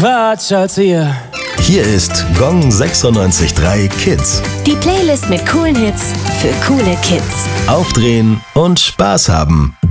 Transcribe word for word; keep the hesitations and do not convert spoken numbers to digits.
Quatsch als ihr. Hier ist Gong sechsundneunzig Komma drei Kids. Die Playlist mit coolen Hits für coole Kids. Aufdrehen und Spaß haben.